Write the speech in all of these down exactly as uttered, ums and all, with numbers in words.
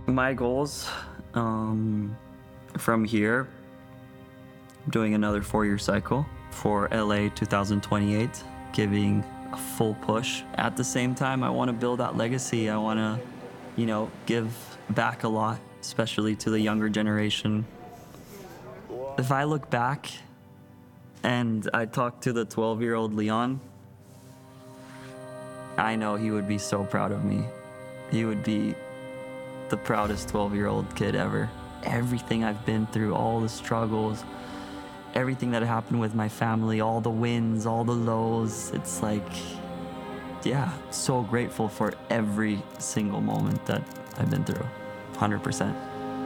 My goals um, from here, I'm doing another four-year cycle for L A twenty twenty-eight, giving a full push. At the same time, I want to build that legacy. I want to, you know, give back a lot, especially to the younger generation. If I look back and I talk to the twelve-year-old Leon, I know he would be so proud of me. He would be the proudest twelve-year-old kid ever. Everything I've been through, all the struggles, everything that happened with my family, all the wins, all the lows, it's like, yeah, so grateful for every single moment that I've been through, one hundred percent.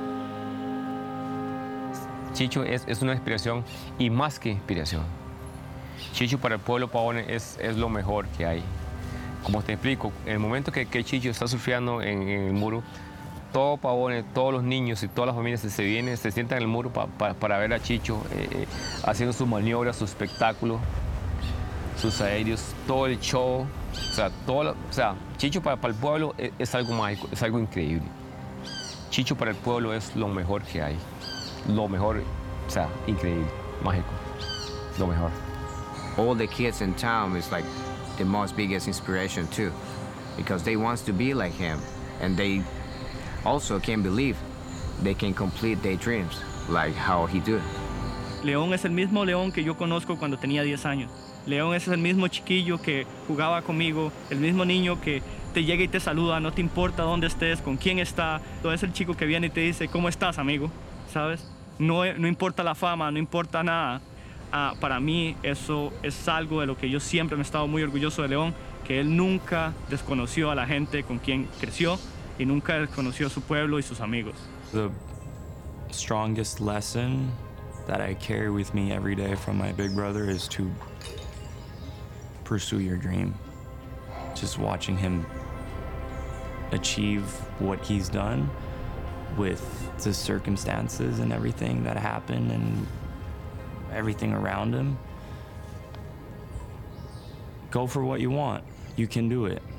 Chicho es, es una inspiración y más que inspiración. Chicho para el pueblo Pavone es, es lo mejor que hay. Como te explico, en el momento que, que Chicho está surfeando en, en el muro, todo Pavone, todos los niños y todas las familias se, se vienen, se sientan en el muro pa, pa, para ver a Chicho eh, haciendo sus maniobras, sus espectáculos, sus aéreos, todo el show. O sea, todo lo, o sea Chicho para, para el pueblo es, es algo mágico, es algo increíble. Chicho para el pueblo es lo mejor que hay. Lo mejor, o sea, increíble, mágico, lo mejor. All the kids in town is like the most biggest inspiration too, because they want to be like him, and they also can't believe they can complete their dreams like how he do. León es el mismo León que yo conozco cuando tenía diez años. León es el mismo chiquillo que jugaba conmigo, el mismo niño que te llega y te saluda, no te importa dónde estés, con quién está. No es el chico que viene y te dice, ¿cómo estás, amigo? ¿Sabes? No, no importa la fama, no importa nada. Ah, para mí eso es algo de lo que yo siempre me he estado muy orgulloso de León, que él nunca desconoció a la gente con quien creció y nunca desconoció a su pueblo y sus amigos. The strongest lesson that I carry with me every day from my big brother is to pursue your dream. Just watching him achieve what he's done with the circumstances and everything that happened and everything around him. Go for what you want. You can do it.